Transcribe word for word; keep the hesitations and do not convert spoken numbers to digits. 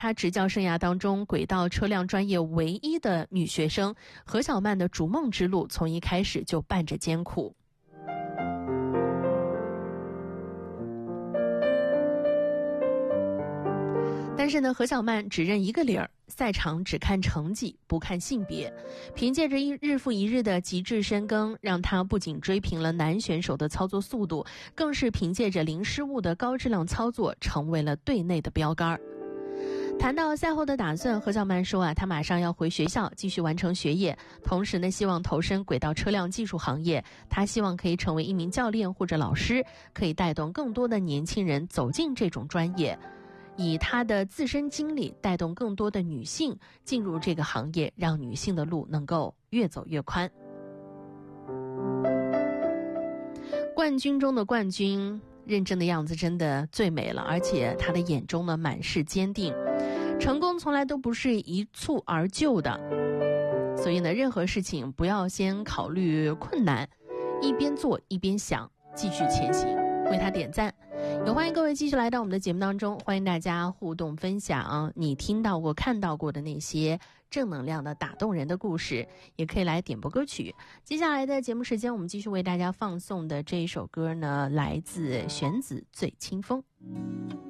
她执教生涯当中轨道车辆专业唯一的女学生，何小曼的逐梦之路从一开始就伴着艰苦。但是呢，何小曼只认一个理儿，赛场只看成绩，不看性别。凭借着一日复一日的极致深耕，让她不仅追平了男选手的操作速度，更是凭借着零失误的高质量操作，成为了队内的标杆。谈到赛后的打算，何小曼说啊，她马上要回学校继续完成学业，同时呢，希望投身轨道车辆技术行业。她希望可以成为一名教练或者老师，可以带动更多的年轻人走进这种专业。以她的自身经历带动更多的女性进入这个行业，让女性的路能够越走越宽。冠军中的冠军，认真的样子真的最美了，而且她的眼中呢满是坚定。成功从来都不是一蹴而就的，所以呢，任何事情不要先考虑困难，一边做一边想，继续前行。为他点赞，也欢迎各位继续来到我们的节目当中，欢迎大家互动分享你听到过看到过的那些正能量的打动人的故事，也可以来点播歌曲。接下来的节目时间，我们继续为大家放送的这一首歌呢，来自玄子醉清风。